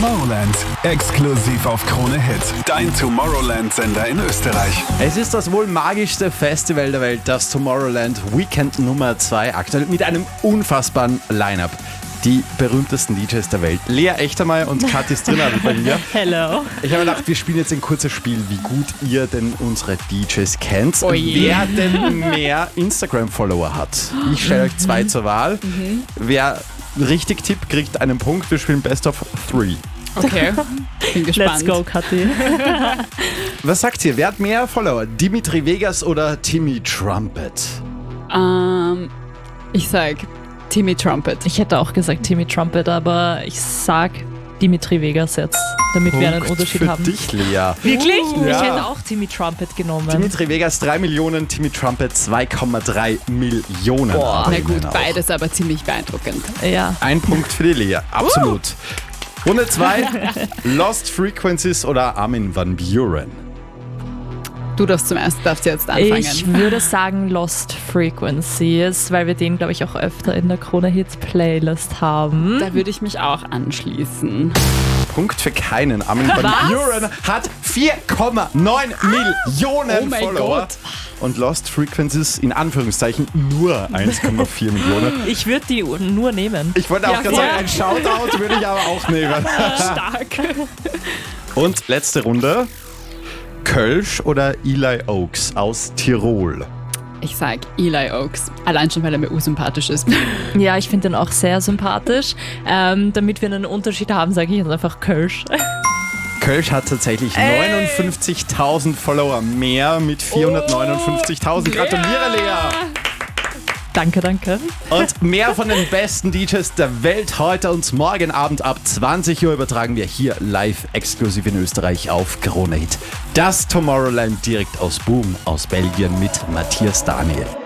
Tomorrowland, exklusiv auf Krone Hit. Dein Tomorrowland-Sender in Österreich. Es ist das wohl magischste Festival der Welt, das Tomorrowland Weekend Nummer 2, aktuell mit einem unfassbaren Line-Up. Die berühmtesten DJs der Welt. Lea Echtermeier und Kathi Strinnadl bei mir. Hello. Ich habe gedacht, wir spielen jetzt ein kurzes Spiel, wie gut ihr denn unsere DJs kennt. Oh je. Wer denn mehr Instagram-Follower hat. Ich stelle euch 2 zur Wahl. Wer richtig tippt, kriegt einen Punkt. Wir spielen Best of 3. Okay, bin gespannt. Let's go, Kathi. Was sagt ihr? Wer hat mehr Follower? Dimitri Vegas oder Timmy Trumpet? Ich sag Timmy Trumpet. Ich hätte auch gesagt Timmy Trumpet, aber ich sag Dimitri Vegas jetzt, damit wir einen Punkt Unterschied für haben. dich, Lea. Wirklich? Ja. Ich hätte auch Timmy Trumpet genommen. Dimitri Vegas 3 Millionen, Timmy Trumpet 2,3 Millionen. Boah. Na gut, Auch. beides aber ziemlich beeindruckend. Ja. Ein Punkt für die Lea, absolut. Runde 2, Lost Frequencies oder Armin van Buuren? Du darfst jetzt anfangen. Ich würde sagen Lost Frequencies, weil wir den, glaube ich, auch öfter in der Krone Hits Playlist haben. Da würde ich mich auch anschließen. Punkt für keinen. Armin van Buuren hat 4,9 Millionen Oh mein Follower. Gott. Und Lost Frequencies in Anführungszeichen nur 1,4 Millionen. Ich würde die nur nehmen. Ich wollte auch gerade sagen, ein Shoutout würde ich aber auch nehmen. Stark. Und letzte Runde. Kölsch oder Eli Oaks aus Tirol? Ich sag Eli Oaks. Allein schon, weil er mir ursympathisch ist. Ja, ich finde den auch sehr sympathisch. Damit wir einen Unterschied haben, sage ich jetzt einfach Kölsch. Kölsch hat tatsächlich 59.000 Follower mehr mit 459.000. Gratuliere, Lea! Danke, danke. Und mehr von den besten DJs der Welt heute und morgen Abend ab 20 Uhr übertragen wir hier live exklusiv in Österreich auf Krone Hit. Das Tomorrowland direkt aus Boom aus Belgien mit Matthias Daniel.